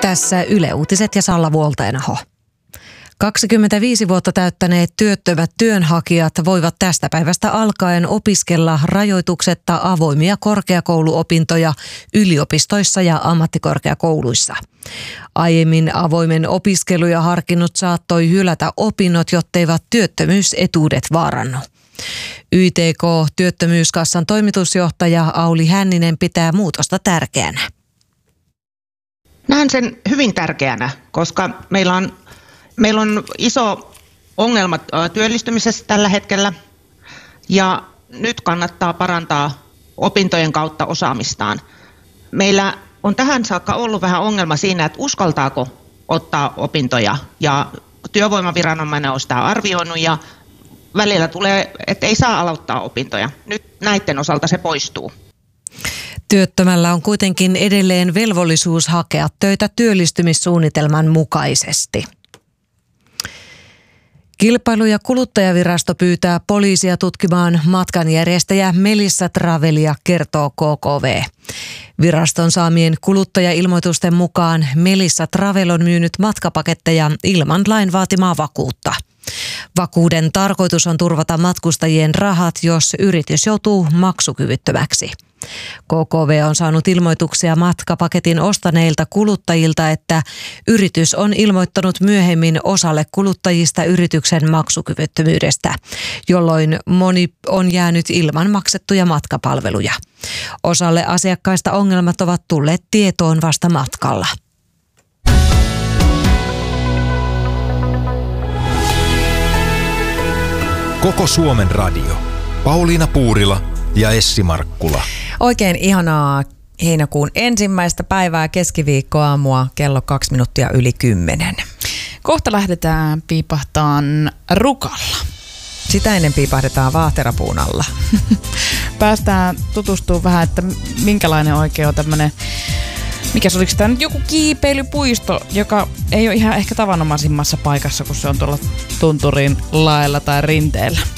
Tässä Yle Uutiset ja Salla Vuolteenaho. 25 vuotta täyttäneet työttömät työnhakijat voivat tästä päivästä alkaen opiskella rajoituksetta avoimia korkeakouluopintoja yliopistoissa ja ammattikorkeakouluissa. Aiemmin avoimen opiskeluja harkinnut saattoi hylätä opinnot, jotteivät työttömyysetuudet vaarannu. YTK Työttömyyskassan toimitusjohtaja Auli Hänninen pitää muutosta tärkeänä. Näen sen hyvin tärkeänä, koska meillä on iso ongelma työllistymisessä tällä hetkellä ja nyt kannattaa parantaa opintojen kautta osaamistaan. Meillä on tähän saakka ollut vähän ongelma siinä, että uskaltaako ottaa opintoja ja työvoimaviranomainen on sitä arvioinut ja välillä tulee, että ei saa aloittaa opintoja. Nyt näiden osalta se poistuu. Työttömällä on kuitenkin edelleen velvollisuus hakea töitä työllistymissuunnitelman mukaisesti. Kilpailu- ja kuluttajavirasto pyytää poliisia tutkimaan matkanjärjestäjä Melissa Travelia, kertoo KKV. Viraston saamien kuluttajailmoitusten mukaan Melissa Travel on myynyt matkapaketteja ilman lain vaatimaa vakuutta. Vakuuden tarkoitus on turvata matkustajien rahat, jos yritys joutuu maksukyvyttömäksi. KKV on saanut ilmoituksia matkapaketin ostaneilta kuluttajilta, että yritys on ilmoittanut myöhemmin osalle kuluttajista yrityksen maksukyvyttömyydestä, jolloin moni on jäänyt ilman maksettuja matkapalveluja. Osalle asiakkaista ongelmat ovat tulleet tietoon vasta matkalla. Koko Suomen radio. Pauliina Puurila ja Essi Markkula. Oikein ihanaa heinäkuun ensimmäistä päivää, keskiviikkoaamua, kello 8:02. Kohta lähdetään piipahtaan Rukalla. Sitä ennen piipahdetaan Vaahterapuun alla. Päästään tutustumaan vähän, että minkälainen oikein on tämmöinen, oliko tämä nyt joku kiipeilypuisto, joka ei ole ihan ehkä tavanomaisimmassa paikassa, kun se on tuolla tunturin laella tai rinteellä.